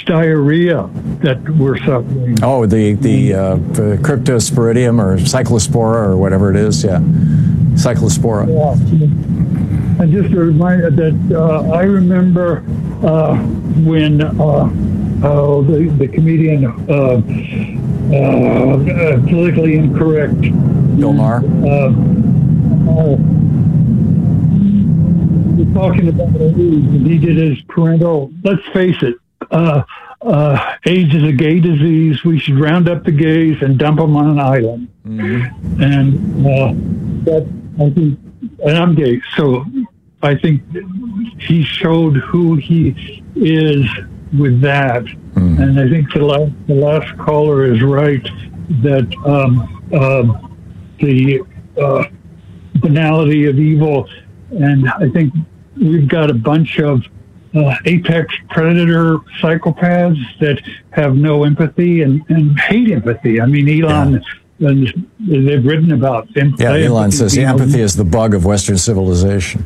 diarrhea that we're suffering. Oh, the Cryptosporidium or Cyclospora or whatever it is. Yeah, Cyclospora. Yeah. And just a reminder that I remember when the comedian, politically incorrect, Bill Maher. We're talking about AIDS, and he did his parental. Let's face it, AIDS is a gay disease. We should round up the gays and dump them on an island. Mm-hmm. And that, I think, and I'm gay, so I think he showed who he is with that. Mm. And I think the last caller is right that the banality of evil, and I think we've got a bunch of apex predator psychopaths that have no empathy and hate empathy. I mean, Elon, and they've written about empathy. Yeah, Elon says empathy is the bug of Western civilization.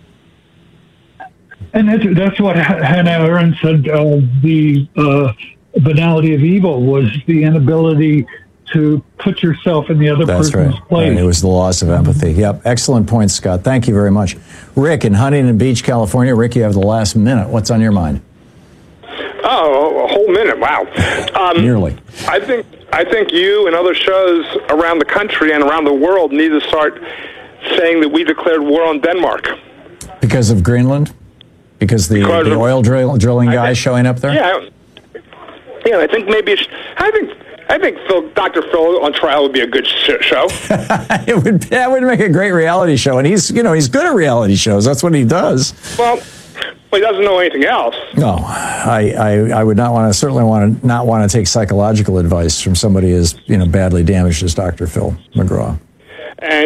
And that's what Hannah Arendt said. The banality of evil was the inability to put yourself in the other person's place. Right. It was the loss of empathy. Yep. Excellent point, Scott. Thank you very much. Rick in Huntington Beach, California. Rick, you have the last minute. What's on your mind? Oh, a whole minute. Wow. Nearly. I think you and other shows around the country and around the world need to start saying that we declared war on Denmark. Because of Greenland? Because the oil drilling guy showing up there? Yeah. Yeah, I think maybe I think Dr. Phil on trial would be a good show. That would make a great reality show, and he's good at reality shows. That's what he does. Well, he doesn't know anything else. No, I would not want to take psychological advice from somebody as badly damaged as Dr. Phil McGraw. And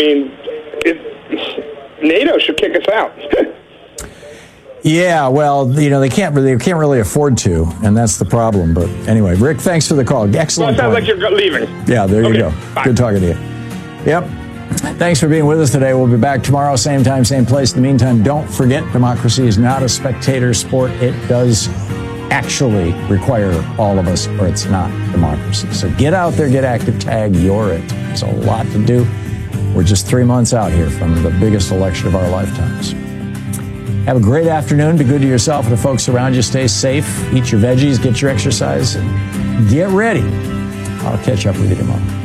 NATO should kick us out. Yeah, well, they can't really afford to, and that's the problem. But anyway, Rick, thanks for the call. Excellent. Well, it sounds like you're leaving. Yeah, there you go. Bye. Good talking to you. Yep. Thanks for being with us today. We'll be back tomorrow, same time, same place. In the meantime, don't forget, democracy is not a spectator sport. It does actually require all of us, or it's not democracy. So get out there, get active, tag, you're it. There's a lot to do. We're just 3 months out here from the biggest election of our lifetimes. Have a great afternoon. Be good to yourself and the folks around you. Stay safe. Eat your veggies. Get your exercise. And get ready. I'll catch up with you tomorrow.